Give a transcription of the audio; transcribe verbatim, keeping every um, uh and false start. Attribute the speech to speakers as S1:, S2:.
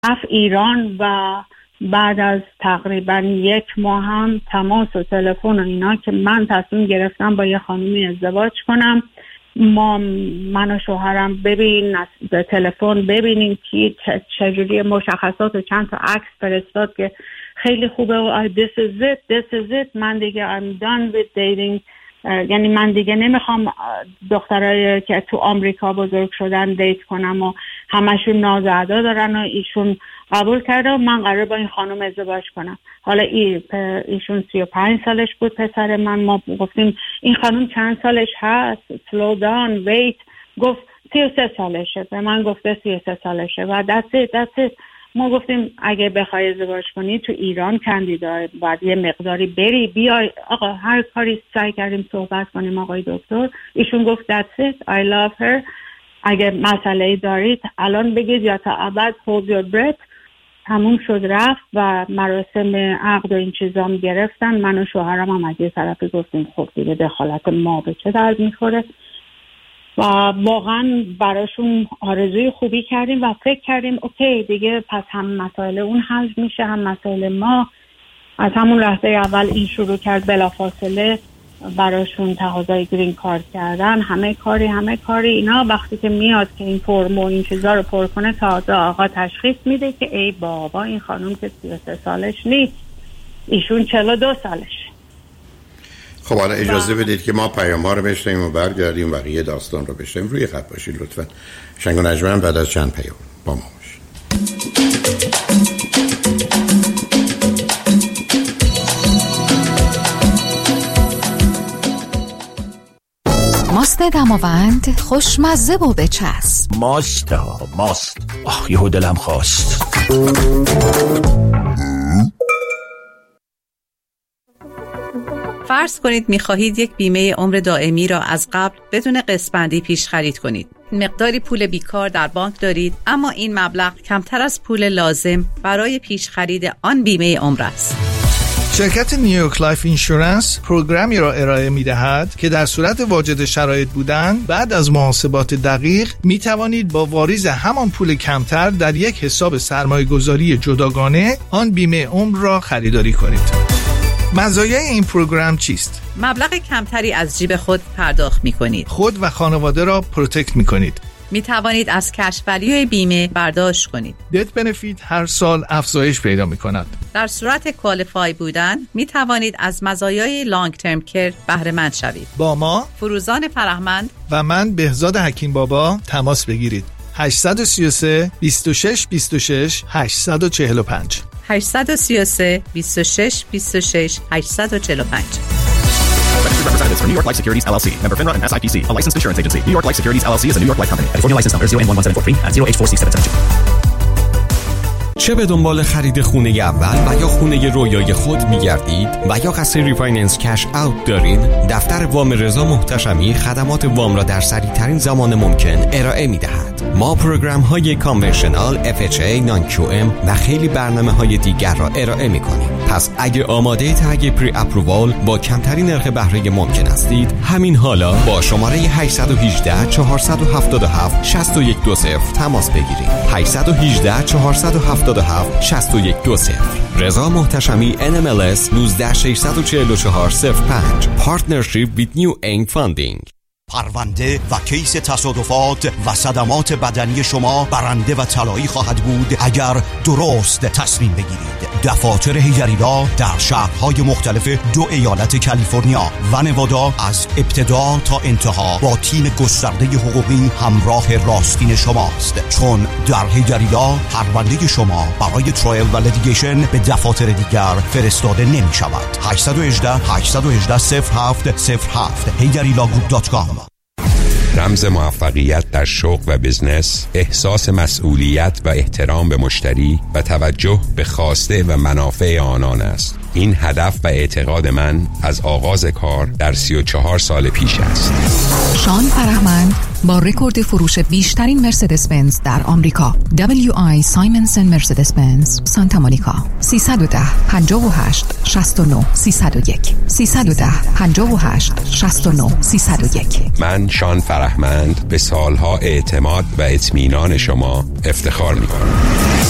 S1: رفت ایران و بعد از تقریبا یک ماه هم تماس و تلفن و اینا که من تصمیم گرفتم با یه خانومی ازدواج کنم. ما من و شوهرم ببین به تلفن ببینیم که چجوری مشخصات و چند تا عکس فرستاد که خیلی خوبه و this is it this is it من دیگه I'm done with dating. یعنی من دیگه نمیخوام دخترایی که تو آمریکا بزرگ شدن دیت کنم و همشون ناز و ادا دارن و ایشون قبول کرده و من قرار با این خانم ازدواج کنم. حالا ای ایشون سی و پنج سالش بود پسر من. ما گفتیم این خانم چند سالش هست؟ slow down wait. گفت سی و سه سالشه. به من گفته سی و سه سالشه و that's it that's it. ما گفتیم اگه بخوای ازدواج کنی تو ایران کاندیدا باید یه مقداری بری بیای. آقا هر کاری سعی کردیم صحبت کنیم آقای دکتر. ایشون گفت that's it I love her. اگه مسئله دارید الان بگید یا تا ابد hold your breath. تموم شد رفت و مراسم عقد و این چیزا هم گرفتن. من و شوهرم هم از یه طرفی گفتیم خب دیگه دخالت ما به چه درد میخوره و واقعا براشون آرزوی خوبی کردیم و فکر کردیم اوکی دیگه پس هم مسائل اون حل میشه هم مسائل ما. از همون لحظه اول این شروع کرد بلافاصله براشون تقاضای گرین کارت کردن. همه کاری همه کاری اینا وقتی که میاد که این فرم و این چیزا رو پر کنه تازه آقا تشخیص میده که ای بابا این خانم که سی و سه سالش نیست ایشون چهل و دو سالش.
S2: خب حالا اجازه بدید که ما پیام ها رو بشنیم و برگردیم بقیه داستان رو بشنیم. روی خط باشید لطفا. شنگ و نجمن بعد از چند پیام با ما باشید.
S3: ماست دماوند خوشمزه و بچسب.
S4: ماست ها ماست. آخ یهو دلم خواست.
S5: فرض کنید می‌خواهید یک بیمه عمر دائمی را از قبل بدون قسط‌بندی پیش خرید کنید. مقداری پول بیکار در بانک دارید اما این مبلغ کمتر از پول لازم برای پیش خرید آن بیمه عمر است.
S6: شرکت نیویورک لایف اینشورنس پروگرامی را ارائه می‌دهد که در صورت واجد شرایط بودن بعد از محاسبات دقیق می توانید با واریز همان پول کمتر در یک حساب سرمایه‌گذاری جداگانه آن بیمه عمر را خریداری کنید. مزایای این پروگرام چیست؟
S5: مبلغ کمتری از جیب خود پرداخت می‌کنید.
S6: خود و خانواده را پروتکت می‌کنید.
S5: می توانید از کش ولیوی بیمه برداشت کنید.
S6: دت بنفیت هر سال افزایش پیدا می کند.
S5: در صورت کوالیفای بودن می توانید از مزایای لانگ ترم کیر بهره مند شوید.
S6: با ما
S5: فروزان فرهمند
S6: و من بهزاد حکیم بابا تماس بگیرید. هشت سه سه بیست و شش بیست و شش هشت چهار پنج
S5: هشت سه سه بیست و شش بیست و شش هشت چهار پنج.
S7: Representatives for New York Life Securities L L C, member FINRA and S I P C, a licensed insurance agency. New York Life Securities L L C is a New York Life company. California license number zero N one one seven four three and zero H four six seven seven two.
S8: چه به دنبال خرید خونه اول و یا خونه رویای خود می‌گردید و یا قصد ریفایننس کش اوت دارید، دفتر وام رضا محتشمی خدمات وام را در سریع‌ترین زمان ممکن ارائه می‌دهد. ما پروگرام‌های کانونشنال، اف اچ ای، نان کیو ام و خیلی برنامه‌های دیگر را ارائه می‌کنیم. پس اگه آماده تگ پری اپرووال با کمترین نرخ بهره ممکن هستید، همین حالا با شماره هشت یک هشت چهار هفت هفت شش یک دو صفر تماس بگیرید. هشت یک هشت چهار هفت هفت شش یک دو صفر. رضا محتشمی ان ام ال اس یک نه شش چهار چهار صفر پنج. پارتنرشیپ ویت نیو اینگ فاندینگ.
S4: پرونده و کیس تصادفات و صدمات بدنی شما برنده و طلایی خواهد بود اگر درست تصمیم بگیرید. دفاتر هیگریلا در شهرهای مختلف دو ایالت کالیفرنیا و نوادا از ابتدا تا انتها با تیم گسترده حقوقی همراه راستین شماست، چون در هیگریلا پرونده شما برای ترایل و لیتیگیشن به دفاتر دیگر فرستاده نمی شود. هشت یک هشت هشت یک هشت صفر هفت صفر هفت هیگریلا گروپ دات کام.
S9: رمز موفقیت در شغل و بزنس، احساس مسئولیت و احترام به مشتری و توجه به خواسته و منافع آنان است. این هدف و اعتقاد من از آغاز کار در سی و چهار سال پیش است.
S3: شان فرهمند با رکورد فروش بیشترین مرسدس بنز در آمریکا، دبلیو آی سایمنسن مرسدس بنز سانتا مونیکا. سیصد و ده پنجاه و هشت شصت و نه سیصد و یک سیصد و ده پنجاه و هشت شصت و نه سیصد و یک.
S9: من شان فرهمند به سالها اعتماد و اطمینان شما افتخار می‌کنم.